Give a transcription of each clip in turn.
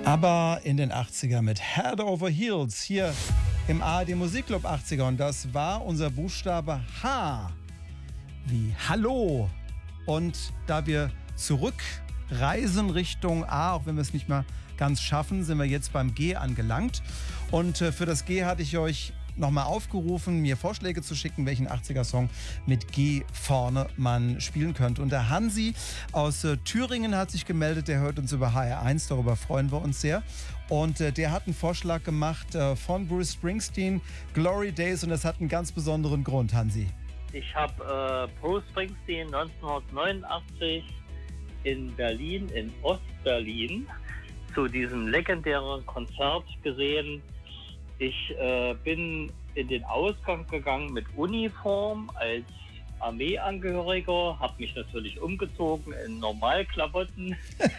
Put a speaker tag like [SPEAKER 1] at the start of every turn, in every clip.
[SPEAKER 1] Aber in den 80er mit Head Over Heels hier im ARD Musikclub 80er. Und das war unser Buchstabe H wie Hallo. Und da wir zurückreisen Richtung A, auch wenn wir es nicht mehr ganz schaffen, sind wir jetzt beim G angelangt. Und für das G hatte ich euch nochmal aufgerufen, mir Vorschläge zu schicken, welchen 80er-Song mit G vorne man spielen könnte. Und der Hansi aus Thüringen hat sich gemeldet, der hört uns über HR1, darüber freuen wir uns sehr. Und der hat einen Vorschlag gemacht von Bruce Springsteen, Glory Days, und das hat einen ganz besonderen Grund, Hansi.
[SPEAKER 2] Ich habe Bruce Springsteen 1989 in Berlin, in Ostberlin, zu diesem legendären Konzert gesehen. Ich bin in den Ausgang gegangen mit Uniform als Armeeangehöriger, habe mich natürlich umgezogen in Normalklamotten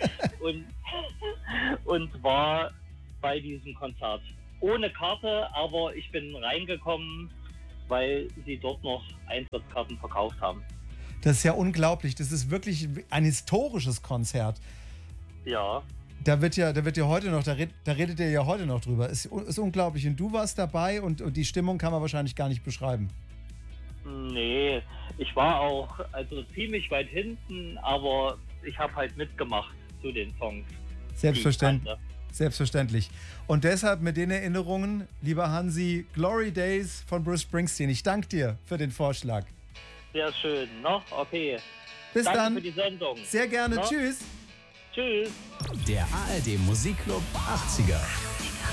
[SPEAKER 2] und war bei diesem Konzert. Ohne Karte, aber ich bin reingekommen, weil sie dort noch Eintrittskarten verkauft haben.
[SPEAKER 1] Das ist ja unglaublich. Das ist wirklich ein historisches Konzert.
[SPEAKER 2] Ja.
[SPEAKER 1] Da redet ihr ja heute noch drüber. Ist unglaublich. Und du warst dabei und die Stimmung kann man wahrscheinlich gar nicht beschreiben.
[SPEAKER 2] Nee, ich war auch ziemlich weit hinten, aber ich habe halt mitgemacht zu den Songs.
[SPEAKER 1] Selbstverständlich. Und deshalb mit den Erinnerungen, lieber Hansi, Glory Days von Bruce Springsteen. Ich danke dir für den Vorschlag.
[SPEAKER 2] Sehr schön, ne? Okay.
[SPEAKER 1] Bis
[SPEAKER 2] Danke
[SPEAKER 1] dann.
[SPEAKER 2] für die Sendung.
[SPEAKER 1] Sehr gerne.
[SPEAKER 2] No?
[SPEAKER 1] Tschüss.
[SPEAKER 2] Tschüss.
[SPEAKER 3] Der ARD Musikclub 80er.